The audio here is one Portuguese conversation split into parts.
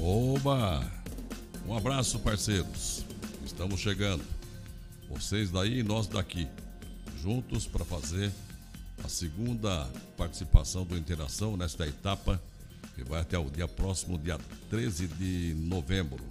Oba! Um abraço, parceiros. Estamos chegando. Vocês daí e nós daqui. Juntos para fazer a segunda participação do Interação nesta etapa, que vai até o dia próximo, dia 13 de novembro.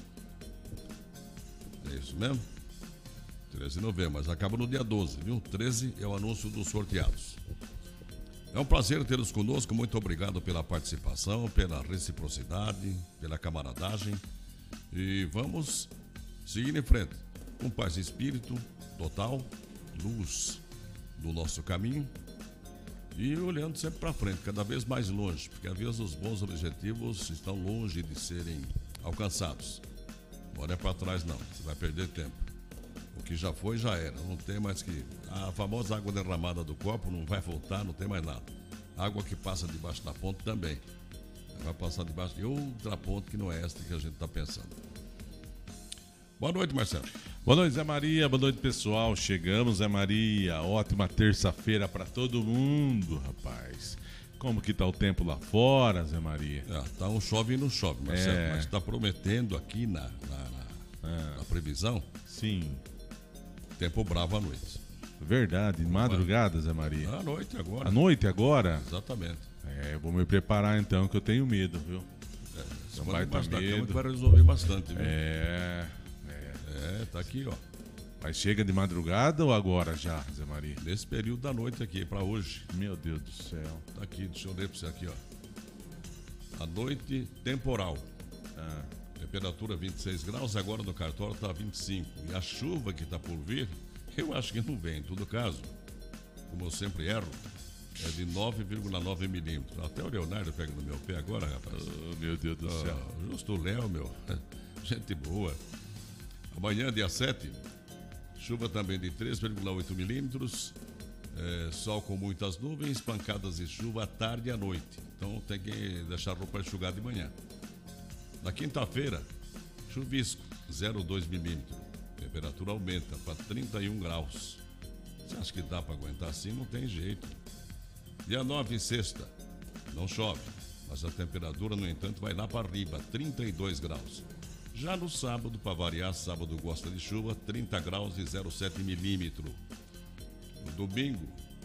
É isso mesmo? 13 de novembro, mas acaba no dia 12, viu? 13 é o anúncio dos sorteados. É um prazer tê-los conosco, muito obrigado pela participação, pela reciprocidade, pela camaradagem. E vamos seguir em frente, com paz de espírito total, luz do nosso caminho e olhando sempre para frente, cada vez mais longe, porque às vezes os bons objetivos estão longe de serem alcançados. Não olha para trás não, você vai perder tempo. O que já foi, já era. Não tem mais que... A famosa água derramada do copo não vai voltar, não tem mais nada. Água que passa debaixo da ponte também. Vai passar debaixo de outra ponte que não é esta que a gente está pensando. Boa noite, Marcelo. Boa noite, Zé Maria. Boa noite, pessoal. Chegamos, Zé Maria. Ótima terça-feira para todo mundo, rapaz. Como que tá o tempo lá fora, Zé Maria? Tá um chove e não chove, Marcelo. Mas está prometendo aqui na previsão... Sim. Tempo bravo à noite. Verdade, madrugada, Zé Maria. À noite agora. À noite agora? Exatamente. Eu vou me preparar então, que eu tenho medo, viu? Você vai estar medo. Vai resolver bastante, viu? Tá aqui, ó. Mas chega de madrugada ou agora já, Zé Maria? Nesse período da noite aqui, pra hoje. Meu Deus do céu. Tá aqui, deixa eu ler pra você aqui, ó. A noite temporal. Temperatura 26 graus, agora no cartório tá 25. E a chuva que tá por vir, eu acho que não vem. Em todo caso, como eu sempre erro, é de 9,9 milímetros. Até o Leonardo pega no meu pé agora, rapaz. Oh, meu Deus do céu. Justo o Léo, meu. Gente boa. Amanhã, dia 7, chuva também de 3,8 milímetros. Sol com muitas nuvens, pancadas de chuva à tarde e à noite. Então tem que deixar a roupa enxugada de manhã. Na quinta-feira, chuvisco, 0,2 milímetros. Temperatura aumenta para 31 graus. Você acha que dá para aguentar assim? Não tem jeito. Dia 9, sexta, não chove, mas a temperatura, no entanto, vai lá para arriba, 32 graus. Já no sábado, para variar, sábado gosta de chuva, 30 graus e 0,7 milímetro. No domingo,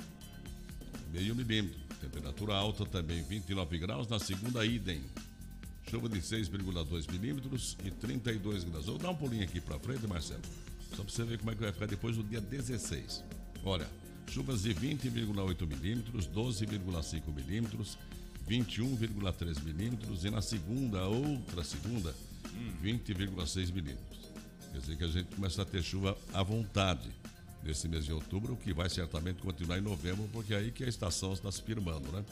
meio milímetro. Temperatura alta também, 29 graus. Na segunda, idem. Chuva de 6,2 milímetros e 32 graus. Vou dar um pulinho aqui para frente, Marcelo, só para você ver como é que vai ficar depois do dia 16. Olha, chuvas de 20,8 milímetros, 12,5 milímetros, 21,3 milímetros e na segunda, outra segunda, 20,6 milímetros. Quer dizer que a gente começa a ter chuva à vontade nesse mês de outubro, o que vai certamente continuar em novembro, porque é aí que a estação está se firmando, né?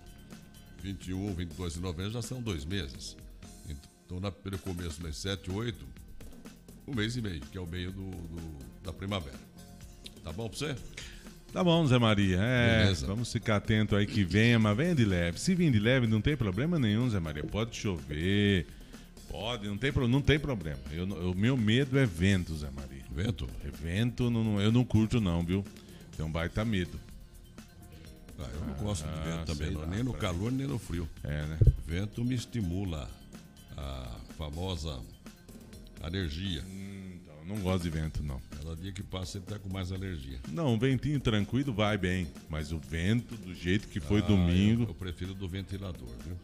21, 22 de novembro já são 2 meses. Então, pelo começo, mês 7, 8, um mês e meio, que é o meio da primavera. Tá bom pra você? Tá bom, Zé Maria. Beleza. Vamos ficar atento aí que venha, mas venha de leve. Se vir de leve, não tem problema nenhum, Zé Maria. Pode chover, pode, não tem problema. O meu medo é vento, Zé Maria. Vento? Vento, eu não curto não, viu? Tem um baita medo. Eu não gosto de vento também, não, nem no calor, nem no frio. Né? Vento me estimula a famosa alergia. Então, eu não gosto de vento, não. Cada dia que passa, ele tá com mais alergia. Não, um ventinho tranquilo vai bem, mas o vento, do jeito que foi domingo... Eu prefiro do ventilador, viu?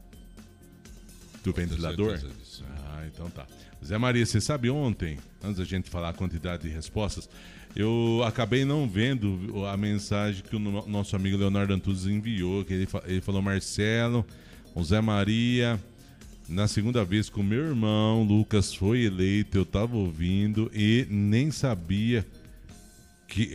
Do ventilador? Então tá. Zé Maria, você sabe ontem, antes da gente falar a quantidade de respostas, eu acabei não vendo a mensagem que o nosso amigo Leonardo Antunes enviou, que ele falou: Marcelo, o Zé Maria, na segunda vez que o meu irmão Lucas foi eleito, eu tava ouvindo e nem sabia que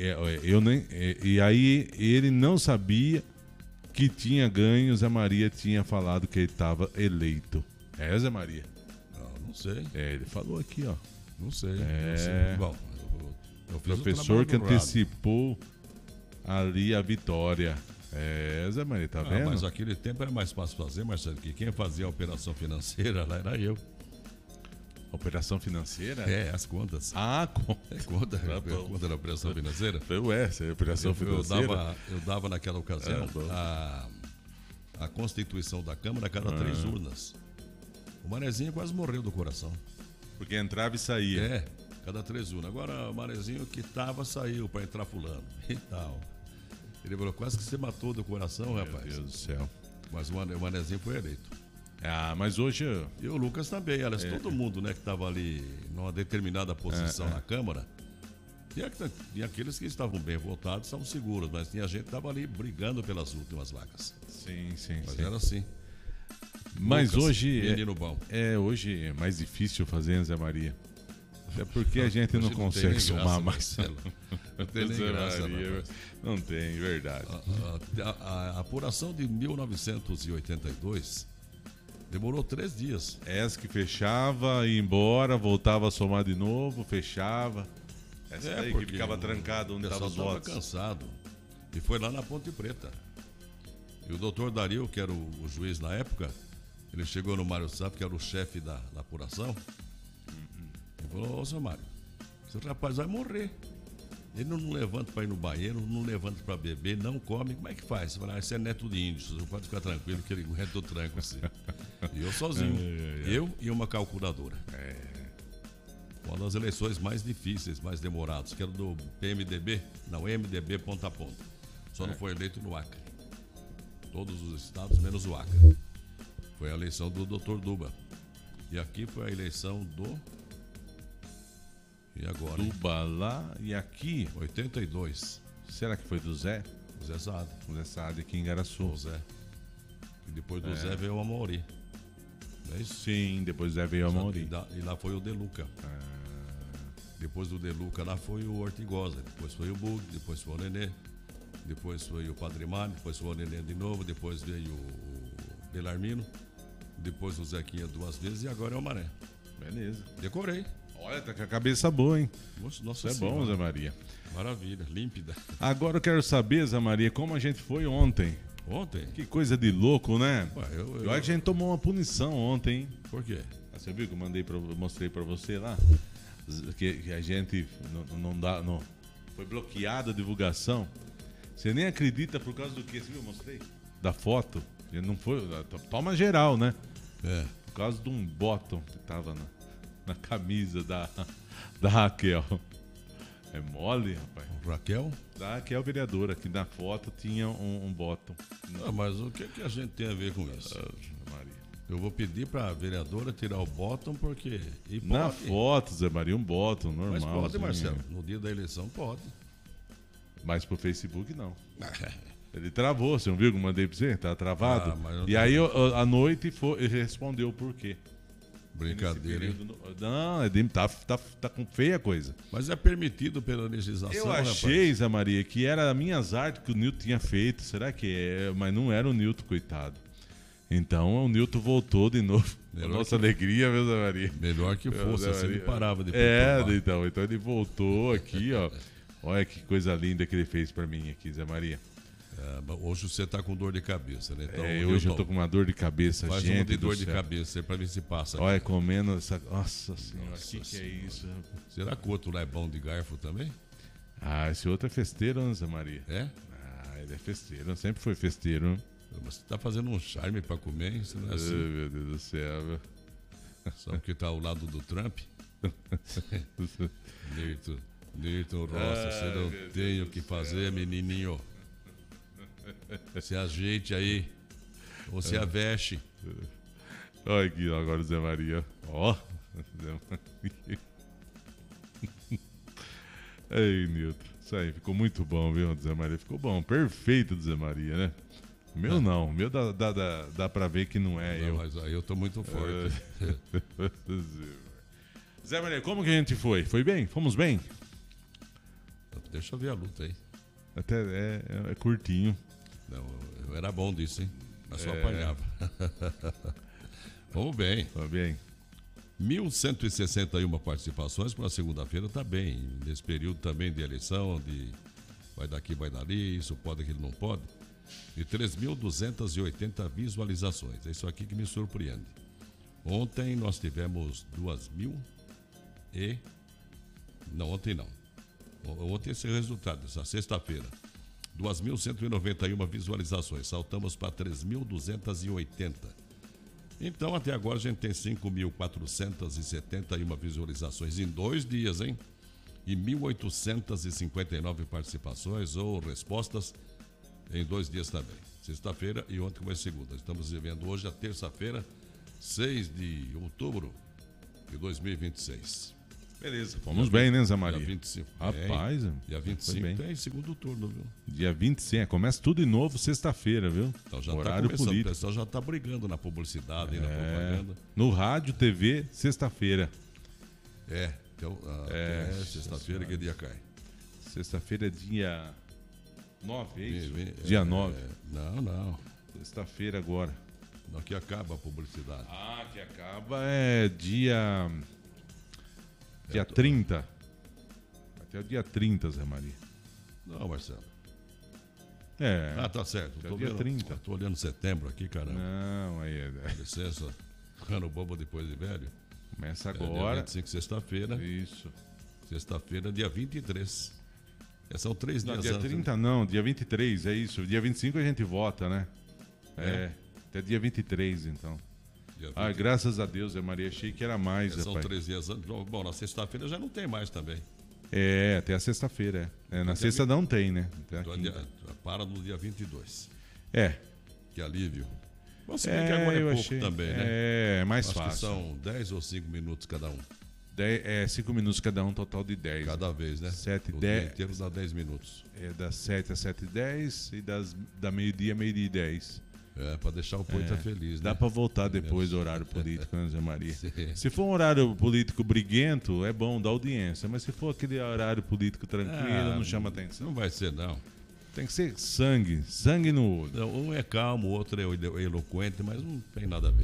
e aí ele não sabia que tinha ganho. O Zé Maria tinha falado que ele estava eleito. Zé Maria? Não sei. Ele falou aqui, ó. Não sei. Não sei. Bom, o professor que antecipou ali a vitória. Zé Maria, tá vendo? Mas aquele tempo era mais fácil fazer, Marcelo, que quem fazia a operação financeira lá era eu. Operação financeira? As contas. Conta. Conta da operação financeira? Essa é a operação financeira. Eu dava naquela ocasião a constituição da Câmara a cada 3 urnas. O Manezinho quase morreu do coração. Porque entrava e saía. É, cada 3 urnas. Agora o Manezinho que tava saiu para entrar fulano e tal. Ele falou, quase que você matou do coração, rapaz. Meu Deus do céu. Mas o Manezinho foi eleito. Ah, mas hoje... E o Lucas também, aliás, todo mundo, né, que estava ali numa determinada posição na Câmara. Tinha aqueles que estavam bem votados, estavam seguros, mas tinha gente que estava ali brigando pelas últimas vagas. Sim. Mas era assim. Mas Lucas, hoje... menino bom. Hoje é mais difícil fazer, hein, Zé Maria? É porque a gente não consegue somar mais. Não tem nem graça, não tem, verdade. A apuração de 1982 demorou 3 dias. Essa que fechava, ia embora, voltava a somar de novo, fechava. Essa daí que ficava trancada onde estavam os votos. Estava cansado. E foi lá na Ponte Preta. E o doutor Dario, que era o juiz na época, ele chegou no Mário Sapp, que era o chefe da apuração, e falou, ô, seu Mário, esse rapaz vai morrer. Ele não levanta para ir no banheiro, não levanta para beber, não come. Como é que faz? Você fala, esse é neto de índio, você pode ficar tranquilo que ele aguenta o tranco assim. E eu sozinho. Eu e uma calculadora. Uma das eleições mais difíceis, mais demoradas, que era do PMDB, não, MDB ponta a ponta. Só não foi eleito no Acre. Todos os estados, menos o Acre. Foi a eleição do Dr. Duba. E aqui foi a eleição do... E agora? Duba lá e aqui? 82. Será que foi do Zé? O Zé Saad. O Zé Saad aqui em Garaçu. O Zé. E depois do Zé veio o Amaury. Não é isso? Sim, depois do Zé veio o Amaury. E lá foi o Deluca. Depois do Deluca lá foi o Ortigosa. Depois foi o Bug, depois foi o Nenê. Depois foi o Padre Mário, depois foi o Nenê de novo. Depois veio o Belarmino. Depois o Zequinha 2 vezes e agora é o Maré. Beleza. Decorei. Olha, tá com a cabeça boa, hein? Nossa, isso é bom, Zé Maria. Maravilha, límpida. Agora eu quero saber, Zé Maria, como a gente foi ontem. Ontem? Que coisa de louco, né? Eu acho que a gente tomou uma punição ontem, hein? Por quê? Você viu que eu mostrei pra você lá? Que a gente não foi bloqueada a divulgação. Você nem acredita por causa do que? Você viu? Eu mostrei. Da foto. Não foi. Toma geral, né? Por causa de um bottom que tava na camisa da Raquel. É mole, rapaz. Raquel? Da Raquel vereadora, que na foto tinha um bottom. Mas o que a gente tem a ver com isso? Maria. Eu vou pedir pra vereadora tirar o bottom porque... Na foto, Zé Maria, um bottom normal. Mas pode, Marcelo. No dia da eleição pode. Mas pro Facebook não. Ele travou, você não viu que eu mandei pra você? Tá travado. E aí à noite ele respondeu o porquê. Brincadeira, hein? Não, tá com feia a coisa. Mas é permitido pela legislação, eu achei, Zé Maria, que era minhas artes que o Nilton tinha feito. Será que é? Mas não era o Nilton, coitado. Então o Nilton voltou de novo. Nossa alegria, meu Zé Maria. Melhor que fosse, assim ele parava depois. Então ele voltou aqui, ó. Olha que coisa linda que ele fez pra mim aqui, Zé Maria. Hoje você tá com dor de cabeça, né? Então, hoje eu tô com uma dor de cabeça, faz gente. Faz uma de dor de cabeça pra ver se passa. Olha, comendo essa... Nossa senhora, que é isso? Será que o outro lá é bom de garfo também? Esse outro é festeiro, né, Zé Maria? É? Ele é festeiro, sempre foi festeiro. Mas você tá fazendo um charme pra comer, hein? Você não é assim? Meu Deus do céu. Só porque tá ao lado do Trump? Nilton Roça, você não tem o que fazer, menininho. Se ajeite aí, ou se aveste. Olha aqui agora o Zé Maria. Ó. Zé Maria. Ei, Nilton. Isso aí, ficou muito bom, viu, Zé Maria? Ficou bom, perfeito do Zé Maria, né? O meu não, o meu dá pra ver que não é eu. Mas aí eu tô muito forte. Zé Maria, como que a gente foi? Foi bem? Fomos bem? Deixa eu ver a luta aí. Até é curtinho. Não, eu era bom disso, hein? Mas só apanhava. Vamos bem. Tá bem. 1.161 participações para a segunda-feira, tá bem. Nesse período também de eleição, de vai daqui, vai dali, isso pode, aquilo não pode. E 3.280 visualizações. É isso aqui que me surpreende. Ontem nós tivemos 2.000 e... Não, ontem não. Ontem esse resultado, essa sexta-feira. 2.191 visualizações. Saltamos para 3.280. Então, até agora, a gente tem 5.471 visualizações em 2 dias, hein? E 1.859 participações ou respostas em 2 dias também. Sexta-feira e ontem como é segunda. Estamos vivendo hoje a terça-feira, 6 de outubro de 2026. Beleza, fomos bem, né, Zé Maria? Dia 25. Rapaz, dia 25 tem segundo turno, viu? Dia 25, começa tudo de novo sexta-feira, viu? Então já horário tá político. O político. pessoal já tá brigando na publicidade, na propaganda. No rádio, TV, sexta-feira. Então, sexta-feira que dia cai? Sexta-feira é dia 9, é isso? Dia 9. Não. Sexta-feira agora. Não, que acaba a publicidade. Que acaba é dia 30. Até o dia 30, Zé Maria. Não, Marcelo. Tá certo. Até o dia 30. Tô olhando setembro aqui, caramba. Não, aí Dá licença. Ficando bobo depois de velho. Começa agora. Dia 25, sexta-feira. Isso. Sexta-feira, dia 23. São 3 dias dia antes. 30 não, dia 23, é isso. Dia 25 a gente vota, né? Até dia 23, então. Graças a Deus, Zé Maria, achei que era mais. São 3 dias antes. Bom, na sexta-feira já não tem mais também. Até a sexta-feira. Na sexta não tem, né? Para no dia 22. Que alívio. Bom, se bem que agora é pouco também, né? É mais Acho fácil. que são 10 ou 5 minutos cada um. 5 minutos cada um, total de 10. Cada vez, né? 7 e 10. O dia inteiro dá 10 minutos. Das 7 às 7h10 e da meio-dia a meio-dia e 10. Pra deixar o poeta feliz, né? Dá pra voltar depois do horário político, né, Zé Maria? Se for um horário político briguento, é bom, dá audiência. Mas se for aquele horário político tranquilo, não chama atenção. Não vai ser, não. Tem que ser sangue no olho. Não, um é calmo, o outro é eloquente, mas não tem nada a ver.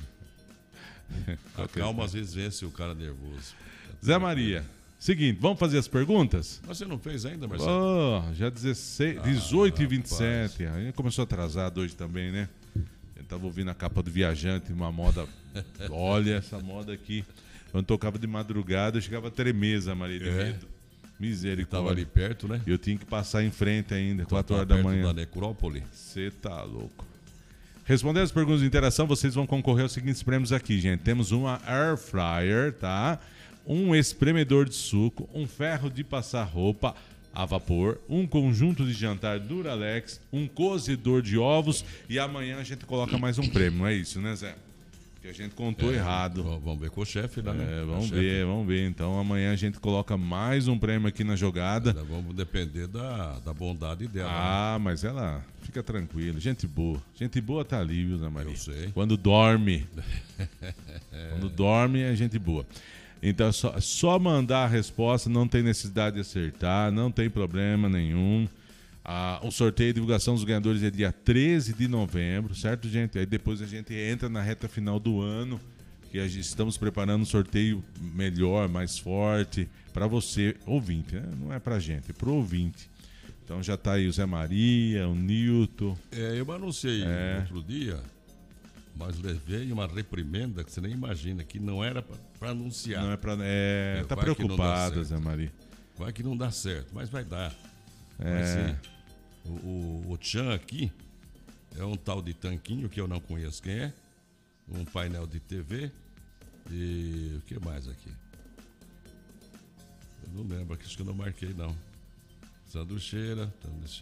A calma às vezes vence o cara nervoso. Zé Maria, seguinte, vamos fazer as perguntas? Mas você não fez ainda, Marcelo? Já 18h27. A gente começou atrasado hoje também, né? A gente tava ouvindo a capa do Viajante, uma moda. Olha essa moda aqui. Quando tocava de madrugada, eu chegava a tremer, Zé Maria, de medo. Misericórdia. Tava ali perto, né? Eu tinha que passar em frente ainda, 4 horas da manhã. Da necrópole. Você tá louco. Respondendo as perguntas de interação, vocês vão concorrer aos seguintes prêmios aqui, gente. Temos uma Air Fryer, tá? Um espremedor de suco, um ferro de passar roupa a vapor, um conjunto de jantar Duralex, um cozedor de ovos e amanhã a gente coloca mais um prêmio, não é isso, né, Zé? Que a gente contou errado. Vamos ver com o chefe lá, né? Vamos ver. Então amanhã a gente coloca mais um prêmio aqui na jogada. Vamos depender da bondade dela. Né? Mas ela fica tranquila. Gente boa. Gente boa tá ali, viu, Zé Maria? Eu sei. Quando dorme. Quando dorme é gente boa. Então é só mandar a resposta, não tem necessidade de acertar, não tem problema nenhum. O sorteio e divulgação dos ganhadores é dia 13 de novembro, certo, gente? Aí depois a gente entra na reta final do ano, que estamos preparando um sorteio melhor, mais forte, para você, ouvinte, né? Não é pra gente, é pro ouvinte. Então já tá aí o Zé Maria, o Nilton. Eu anunciei outro dia, mas levei uma reprimenda que você nem imagina, que não era para anunciar. Não é pra. Tá preocupada, Zé Maria. Vai que não dá certo, mas vai dar. Mas sim, o Tchan aqui é um tal de tanquinho que eu não conheço quem é, um painel de TV e o que mais aqui? Eu não lembro, acho que eu não marquei não. Sanduicheira,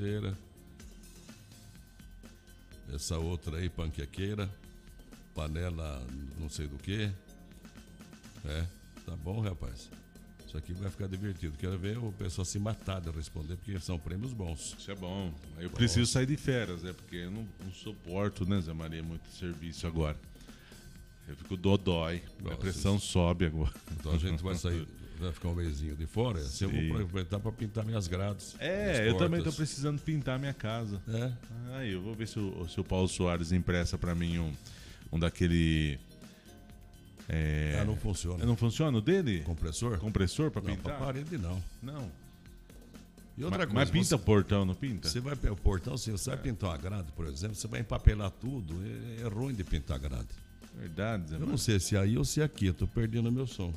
essa outra aí, panquequeira, panela não sei do que. Tá bom, rapaz. Isso aqui vai ficar divertido. Quero ver o pessoal se matar de responder, porque são prêmios bons. Isso é bom. Eu preciso sair de férias, né? Porque eu não suporto, né, Zé Maria, muito serviço agora. Eu fico dodói. A pressão sobe agora. Então a gente vai sair, vai ficar um mesinho de fora. Assim eu vou aproveitar para pintar minhas grades. Eu também estou precisando pintar minha casa. Eu vou ver se o Paulo Soares empresta para mim um daquele... não funciona. Não funciona o dele? Compressor para pintar? Não, para parede não. Não. E outra coisa, mas pinta o portão, não pinta? Você vai o portão, se você vai pintar uma grade, por exemplo, você vai empapelar tudo. É ruim de pintar grade. Verdade, Zé. Eu não sei se é aí ou se é aqui. Eu tô perdendo o meu som.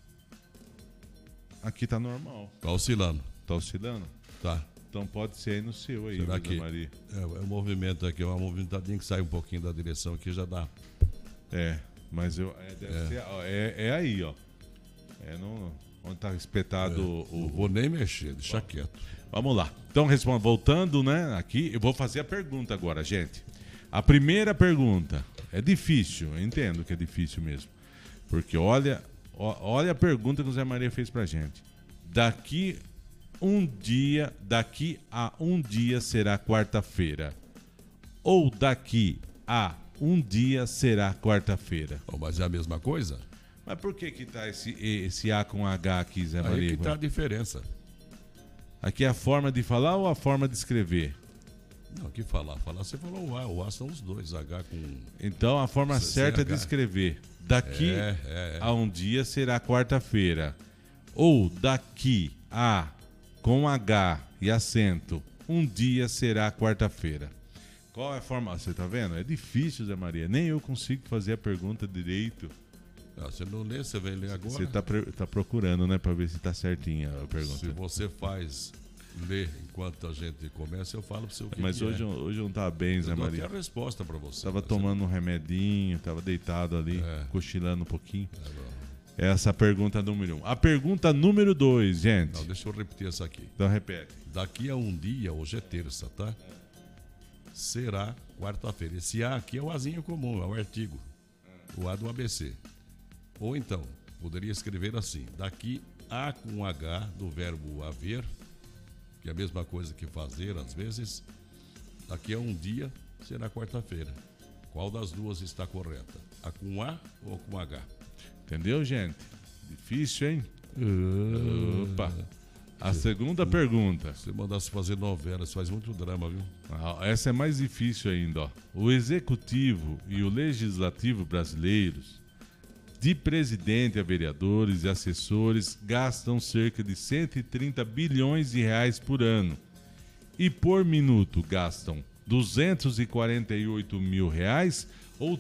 Aqui tá normal. Tá oscilando. Tá oscilando? Tá. Então pode ser aí no seu aí, Será Zé Maria. O movimento aqui, uma movimentadinha que sai um pouquinho da direção aqui já dá. Mas deve ser, aí, ó. Onde tá espetado o... Não vou nem mexer, deixa quieto. Vamos lá. Então, voltando, né, aqui, eu vou fazer a pergunta agora, gente. A primeira pergunta é difícil, eu entendo que é difícil mesmo. Porque olha a pergunta que o Zé Maria fez pra gente. Daqui a um dia será quarta-feira. Ou daqui a um dia será quarta-feira. Mas é a mesma coisa? Mas por que tá esse A com H aqui, Zé Maria? Aí que tá a diferença. Aqui é a forma de falar ou a forma de escrever? Não, que falar. Falar, você falou o A. O A são os dois, H com... Então, a forma certa de escrever. Daqui a um dia será quarta-feira. Ou daqui a, com H e acento, um dia será quarta-feira. Qual é a forma? Você tá vendo? É difícil, Zé Maria. Nem eu consigo fazer a pergunta direito. Você não lê, você vem ler agora. Você tá procurando, né? Pra ver se tá certinha a pergunta. Se você ler enquanto a gente começa, eu falo pro seu que Mas hoje não tá bem, Zé Maria. Eu tenho a resposta pra você. Tava tomando um remedinho, tava deitado ali, cochilando um pouquinho. Essa é a pergunta número 1. A pergunta número 2, gente. Não, deixa eu repetir essa aqui. Então repete. Daqui a um dia, hoje é terça, tá? Será quarta-feira. Esse A aqui é o Azinho comum, é o artigo. O A do ABC. Ou então, poderia escrever assim. Daqui a com H do verbo haver, que é a mesma coisa que fazer às vezes. Daqui a um dia será quarta-feira. Qual das duas está correta? A com A ou com H? Entendeu, gente? Difícil, hein? Opa! A segunda pergunta. Se mandasse fazer novela, você faz muito drama, viu? Essa é mais difícil ainda, ó. O Executivo e o Legislativo brasileiros, de presidente a vereadores e assessores, gastam cerca de 130 bilhões de reais por ano. E por minuto gastam 248 mil reais ou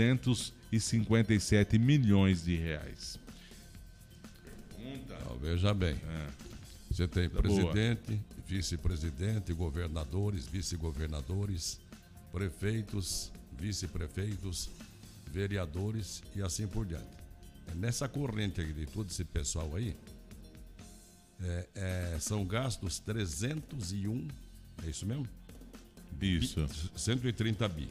357 milhões de reais. Pergunta. Veja bem. Você tem presidente, vice-presidente, governadores, vice-governadores, prefeitos, vice-prefeitos, vereadores e assim por diante. Nessa corrente aqui de todo esse pessoal aí, são gastos 301, é isso mesmo? Isso. 130 bi.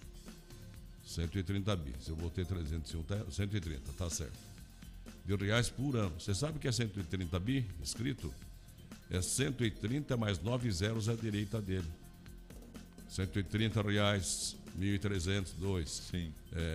130 bi. Se eu botei 301, 130, tá certo. De reais por ano. Você sabe o que é 130 bi escrito? É 130 mais 9 zeros à direita dele. 130 reais, 1.300, 2. Sim.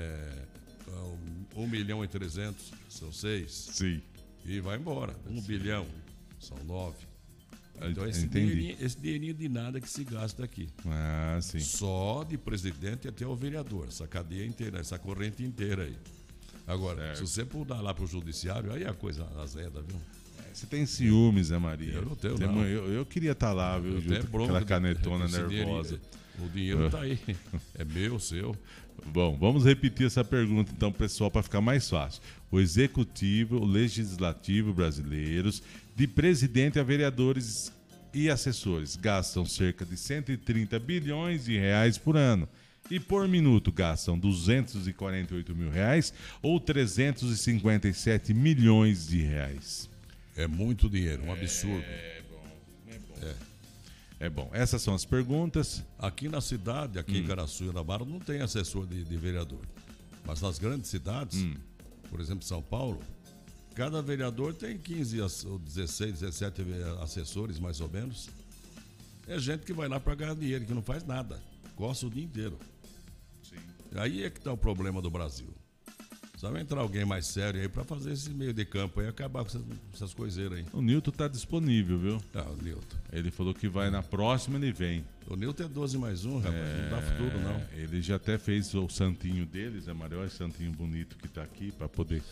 1.300.000, são 6. Sim. E vai embora. 1 bilhão, são 9. Então esse dinheirinho de nada que se gasta aqui. Ah, sim. Só de presidente até o vereador. Essa cadeia inteira, essa corrente inteira aí. Agora, se você pular lá pro judiciário, aí a coisa azeda, viu? Você tem ciúmes, Zé Maria? Eu não tenho, não. Eu queria estar lá, viu? Junto com aquela canetona nervosa. O dinheiro tá aí. É meu, seu. Bom, vamos repetir essa pergunta, então, pessoal, para ficar mais fácil. O Executivo, o Legislativo brasileiros, de presidente a vereadores e assessores, gastam cerca de 130 bilhões de reais por ano. E por minuto gastam 248 mil reais ou 357 milhões de reais. É muito dinheiro, um absurdo. É bom. Essas são as perguntas. Aqui na cidade, aqui em Caraçu e Navarro, não tem assessor de vereador. Mas nas grandes cidades, por exemplo, São Paulo, cada vereador tem 15 ou 16, 17 assessores, mais ou menos. É gente que vai lá para ganhar dinheiro, que não faz nada. Coça o dia inteiro. Sim. Aí é que está o problema do Brasil. Só entrar alguém mais sério aí para fazer esse meio de campo aí e acabar com essas coiseiras aí. O Nilton tá disponível, viu? O Nilton. Ele falou que vai na próxima, ele vem. O Nilton é 12 mais 1, rapaz. Não dá futuro, não. Ele já até fez o santinho deles, é maior esse santinho bonito que tá aqui para poder...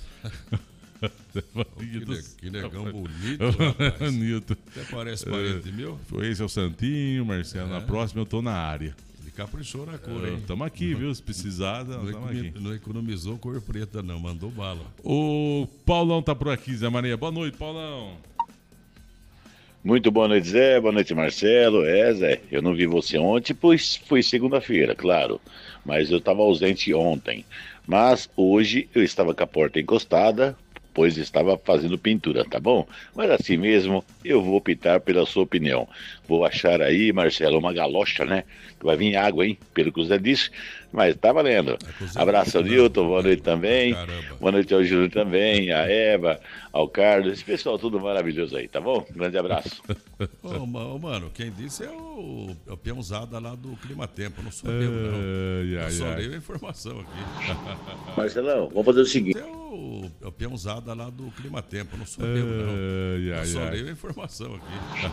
que negão bonito, rapaz. Nilton. Até parece parente meu. Esse é o santinho, Marcelo. Na próxima eu tô na área. Ele caprichou na cor, hein? Estamos aqui, viu? Se precisar, estamos aqui. Não economizou cor preta, não. Mandou bala. O Paulão tá por aqui, Zé Maria. Boa noite, Paulão. Muito boa noite, Zé. Boa noite, Marcelo. Zé, eu não vi você ontem, pois foi segunda-feira, claro. Mas eu estava ausente ontem. Mas hoje eu estava com a porta encostada, pois estava fazendo pintura, tá bom? Mas assim mesmo, eu vou optar pela sua opinião. Vou achar aí, Marcelo, uma galocha, né? Vai vir água, hein? Pelo que o Zé disse, mas tá valendo. Abraço ao Nilton, boa noite também. Caramba. Boa noite ao Júlio também, a Eva, ao Carlos, esse pessoal tudo maravilhoso aí, tá bom? Grande abraço. Ô, mano, quem disse é o peãozada lá do Clima Tempo, não sou eu, não. Eu só leio a informação aqui. Marcelão, vamos fazer o seguinte. É o peãozada lá do Clima Tempo, não sou eu, não. Eu só leio a informação aqui.